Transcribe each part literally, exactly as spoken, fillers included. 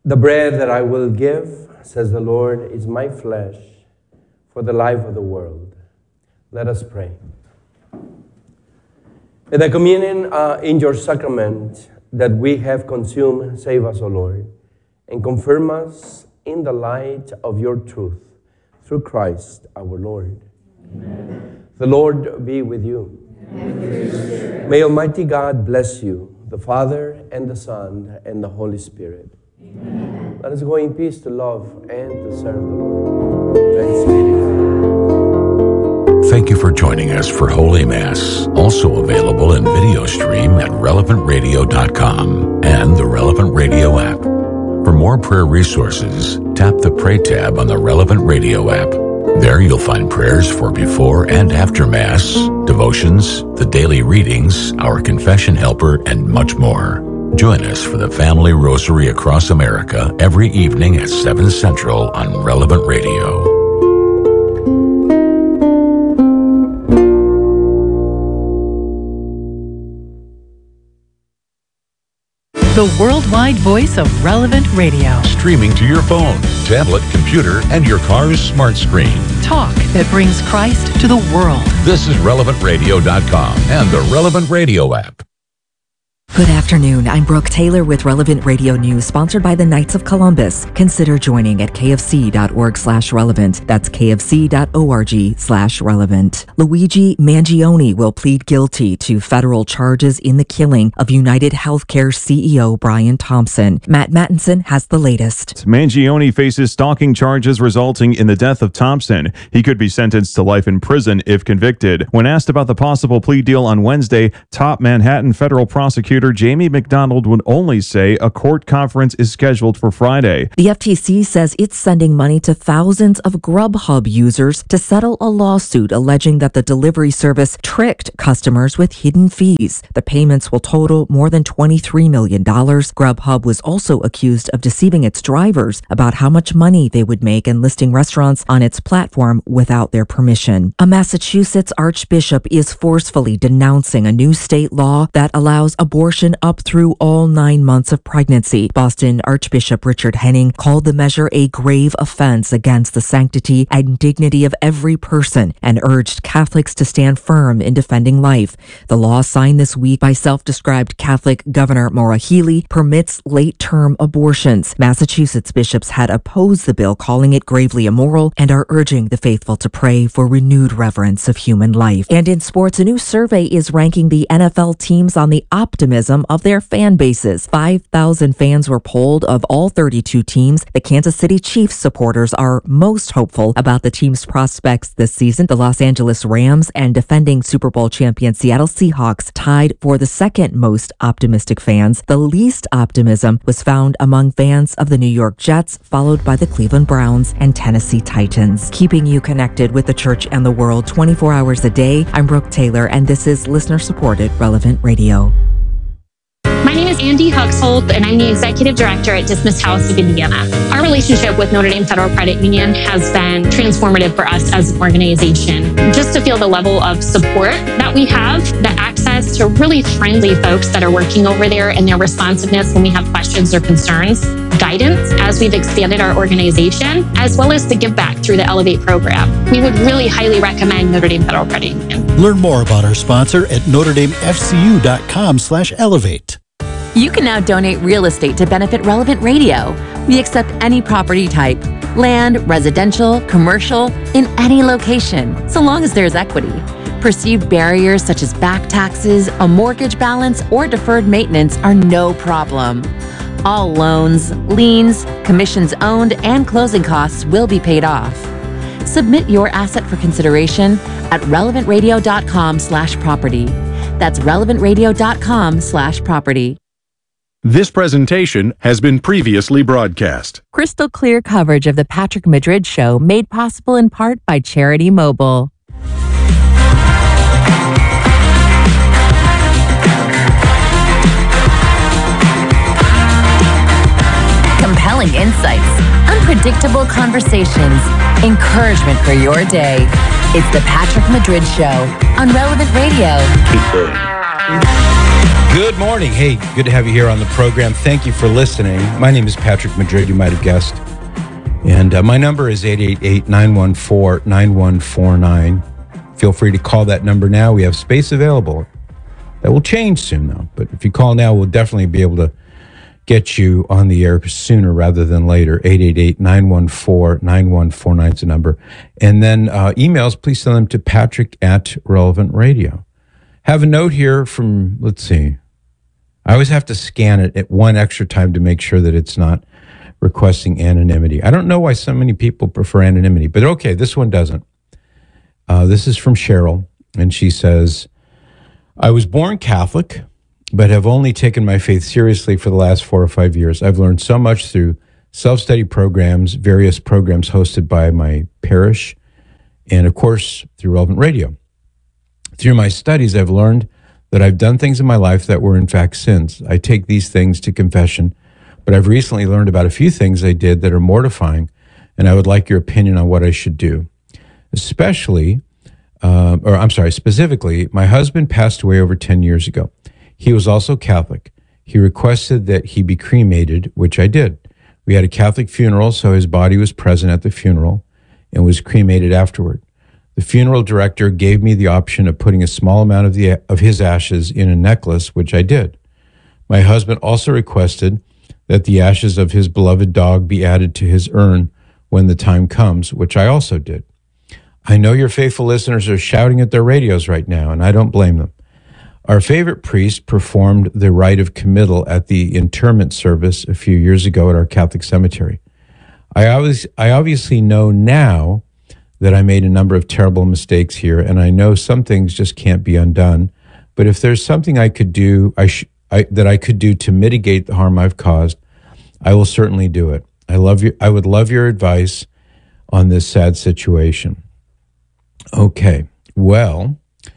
The bread that I will give, says the Lord, is my flesh for the life of the world. Let us pray. In the communion uh, in your sacrament that we have consumed, save us, O Lord, and confirm us in the light of your truth, through Christ our Lord. Amen. The Lord be with you. And with your spirit. May Almighty God bless you, the Father and the Son and the Holy Spirit. Amen. Let us go in peace to love and to serve the Lord. Thanks be to God. Thank you for joining us for Holy Mass, also available in video stream at relevant radio dot com and the Relevant Radio app. For more prayer resources, tap the Pray tab on the Relevant Radio app. There you'll find prayers for before and after Mass, devotions, the daily readings, our confession helper, and much more. Join us for the Family Rosary across America every evening at seven Central on Relevant Radio. The worldwide voice of Relevant Radio. Streaming to your phone, tablet, computer, and your car's smart screen. Talk that brings Christ to the world. This is relevant radio dot com and the Relevant Radio app. Good afternoon. I'm Brooke Taylor with Relevant Radio News, sponsored by the Knights of Columbus. Consider joining at kfc.org slash relevant. That's kfc.org slash relevant. Luigi Mangione will plead guilty to federal charges in the killing of United Healthcare C E O Brian Thompson. Matt Mattinson has the latest. Mangione faces stalking charges resulting in the death of Thompson. He could be sentenced to life in prison if convicted. When asked about the possible plea deal on Wednesday, top Manhattan federal prosecutor Jamie McDonald would only say a court conference is scheduled for Friday. The F T C says it's sending money to thousands of Grubhub users to settle a lawsuit alleging that the delivery service tricked customers with hidden fees. The payments will total more than twenty-three million dollars. Grubhub was also accused of deceiving its drivers about how much money they would make and listing restaurants on its platform without their permission. A Massachusetts archbishop is forcefully denouncing a new state law that allows abortion up through all nine months of pregnancy. Boston Archbishop Richard Henning called the measure a grave offense against the sanctity and dignity of every person and urged Catholics to stand firm in defending life. The law signed this week by self-described Catholic Governor Maura Healey permits late-term abortions. Massachusetts bishops had opposed the bill, calling it gravely immoral, and are urging the faithful to pray for renewed reverence of human life. And in sports, a new survey is ranking the N F L teams on the optimism of their fan bases. five thousand fans were polled of all thirty-two teams. The Kansas City Chiefs supporters are most hopeful about the team's prospects this season. The Los Angeles Rams and defending Super Bowl champion Seattle Seahawks tied for the second most optimistic fans. The least optimism was found among fans of the New York Jets, followed by the Cleveland Browns and Tennessee Titans. Keeping you connected with the church and the world twenty-four hours a day, I'm Brooke Taylor, and this is listener-supported Relevant Radio. My name is Andy Huxholt, and I'm the Executive Director at Dismas House of Indiana. Our relationship with Notre Dame Federal Credit Union has been transformative for us as an organization. Just to feel the level of support that we have, the access to really friendly folks that are working over there, and their responsiveness when we have questions or concerns, guidance as we've expanded our organization, as well as the give back through the Elevate program. We would really highly recommend Notre Dame Federal Credit Union. Learn more about our sponsor at notre dame f c u dot com slash elevate. You can now donate real estate to benefit Relevant Radio. We accept any property type, land, residential, commercial, in any location, so long as there's equity. Perceived barriers such as back taxes, a mortgage balance, or deferred maintenance are no problem. All loans, liens, commissions owned, and closing costs will be paid off. Submit your asset for consideration at relevant radio dot com slash property. That's relevant radio dot com slash property. This presentation has been previously broadcast. Crystal clear coverage of the Patrick Madrid Show made possible in part by Charity Mobile. Compelling insights, unpredictable conversations, encouragement for your day. It's the Patrick Madrid Show on Relevant Radio. Keep going. Good morning. Hey, good to have you here on the program. Thank you for listening. My name is Patrick Madrid, you might have guessed. And uh, my number is eight eight eight, nine one four, nine one four nine. Feel free to call that number now. We have space available. That will change soon, though. But if you call now, we'll definitely be able to get you on the air sooner rather than later. eight eight eight, nine one four, nine one four nine is the number. And then uh, emails, please send them to Patrick at Relevant Radio. Have a note here from, let's see. I always have to scan it at one extra time to make sure that it's not requesting anonymity. I don't know why so many people prefer anonymity, but okay, this one doesn't. Uh, this is from Cheryl, and she says, I was born Catholic, but have only taken my faith seriously for the last four or five years. I've learned so much through self-study programs, various programs hosted by my parish, and of course, through Relevant Radio. Through my studies, I've learned that I've done things in my life that were in fact sins. I take these things to confession, but I've recently learned about a few things I did that are mortifying, and I would like your opinion on what I should do. Especially, uh, or I'm sorry, specifically, my husband passed away over ten years ago. He was also Catholic. He requested that he be cremated, which I did. We had a Catholic funeral, so his body was present at the funeral and was cremated afterward. The funeral director gave me the option of putting a small amount of the of his ashes in a necklace, which I did. My husband also requested that the ashes of his beloved dog be added to his urn when the time comes, which I also did. I know your faithful listeners are shouting at their radios right now, and I don't blame them. Our favorite priest performed the rite of committal at the interment service a few years ago at our Catholic cemetery. I always, I obviously know now that I made a number of terrible mistakes here, and I know some things just can't be undone. But if there's something I could do, I, sh- I that I could do to mitigate the harm I've caused, I will certainly do it. I love you. I would love your advice on this sad situation. Okay, well,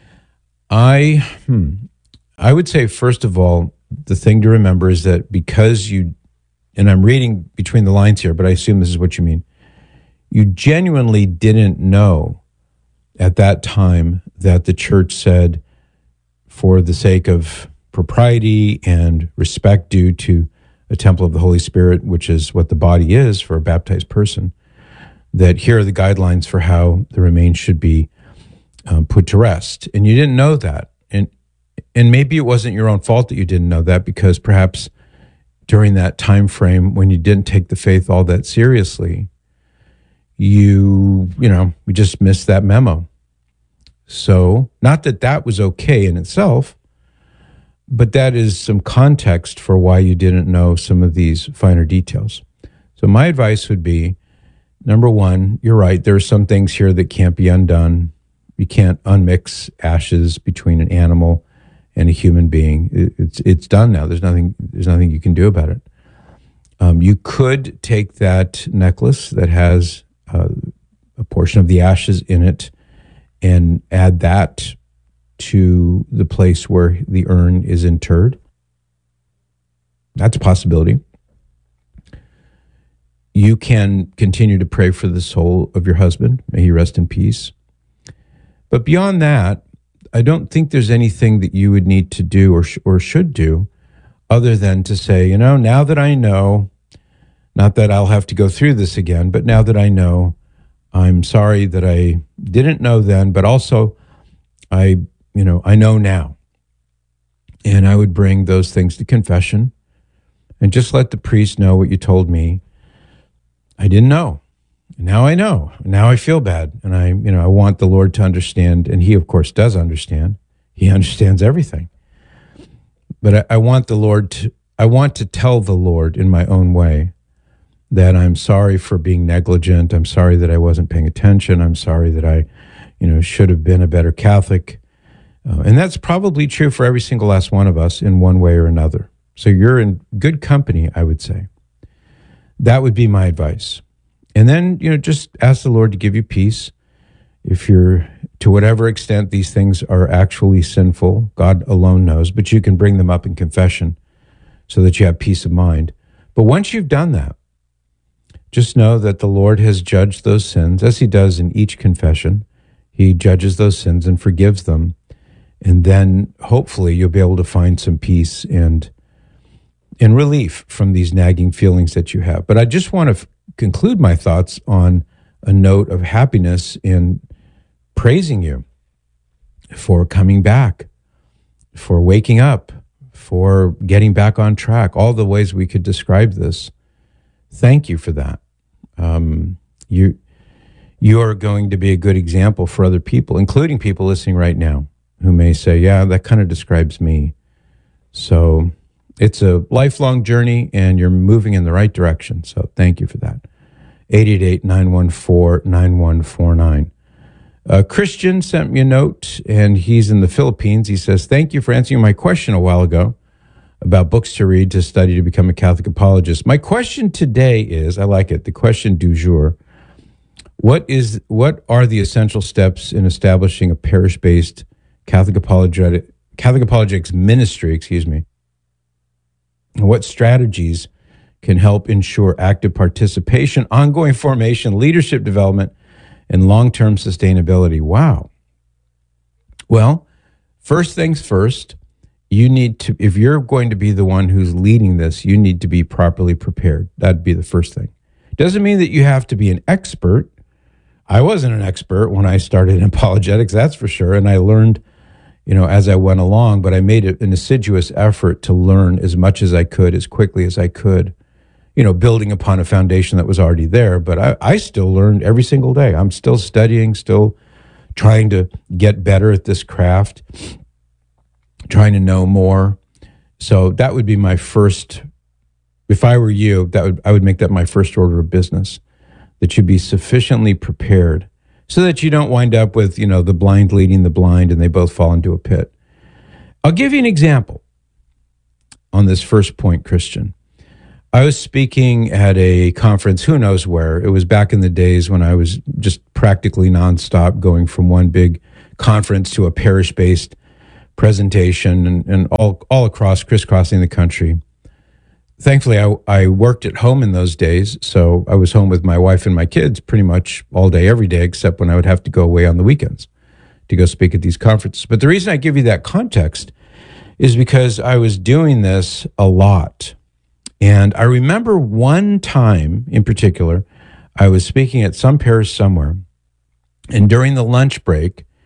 I hmm, I would say first of all, the thing to remember is that because you, and I'm reading between the lines here, but I assume this is what you mean. You genuinely didn't know at that time that the church said, for the sake of propriety and respect due to a temple of the Holy Spirit, which is what the body is for a baptized person, that here are the guidelines for how the remains should be um, put to rest. And you didn't know that. And, and maybe it wasn't your own fault that you didn't know that, because perhaps during that time frame when you didn't take the faith all that seriously, you, you know, we just missed that memo. So, not that that was okay in itself, but that is some context for why you didn't know some of these finer details. So my advice would be, number one, you're right, there are some things here that can't be undone. You can't unmix ashes between an animal and a human being. It, it's it's done now. There's nothing, there's nothing you can do about it. Um, you could take that necklace that has Uh, a portion of the ashes in it and add that to the place where the urn is interred. That's a possibility. You can continue to pray for the soul of your husband. May he rest in peace. But beyond that, I don't think there's anything that you would need to do or, sh- or should do other than to say, you know, now that I know, not that I'll have to go through this again, but now that I know, I'm sorry that I didn't know then, but also I, you know, I know now. And I would bring those things to confession and just let the priest know what you told me. I didn't know. Now I know. Now I feel bad. And I, you know, I want the Lord to understand. And he, of course, does understand. He understands everything. But I, I want the Lord to, I want to tell the Lord in my own way that I'm sorry for being negligent. I'm sorry that I wasn't paying attention. I'm sorry that I, you know, should have been a better Catholic. Uh, and that's probably true for every single last one of us in one way or another. So you're in good company, I would say. That would be my advice. And then, you know, just ask the Lord to give you peace. If you're, to whatever extent these things are actually sinful, God alone knows, but you can bring them up in confession so that you have peace of mind. But once you've done that, just know that the Lord has judged those sins, as he does in each confession. He judges those sins and forgives them. And then hopefully you'll be able to find some peace and and relief from these nagging feelings that you have. But I just want to f- conclude my thoughts on a note of happiness in praising you for coming back, for waking up, for getting back on track, all the ways we could describe this. Thank you for that. Um, you, you're going to be a good example for other people, including people listening right now who may say, yeah, that kind of describes me. So it's a lifelong journey and you're moving in the right direction. So thank you for that. eight eight eight, nine one four, nine one four nine. Uh, Christian sent me a note, and he's in the Philippines. He says, thank you for answering my question a while ago about books to read to study to become a Catholic apologist. My question today is, I like it, the question du jour, what is what are the essential steps in establishing a parish-based Catholic apologetic Catholic apologetics ministry, excuse me? And what strategies can help ensure active participation, ongoing formation, leadership development, and long-term sustainability? Wow. Well, first things first, you need to, if you're going to be the one who's leading this, you need to be properly prepared. That'd be the first thing. Doesn't mean that you have to be an expert. I wasn't an expert when I started in apologetics, that's for sure. And I learned, you know, as I went along, but I made an assiduous effort to learn as much as I could, as quickly as I could, you know, building upon a foundation that was already there. But I, I still learned every single day. I'm still studying, still trying to get better at this craft, trying to know more. So that would be my first, if I were you, that would I would make that my first order of business, that you be sufficiently prepared so that you don't wind up with, you know, the blind leading the blind and they both fall into a pit. I'll give you an example on this first point, Christian. I was speaking at a conference, who knows where. It was back in the days when I was just practically nonstop going from one big conference to a parish-based presentation and, and all, all across, crisscrossing the country. Thankfully, I, I worked at home in those days, so I was home with my wife and my kids pretty much all day, every day, except when I would have to go away on the weekends to go speak at these conferences. But the reason I give you that context is because I was doing this a lot. And I remember one time in particular, I was speaking at some parish somewhere, and during the lunch break,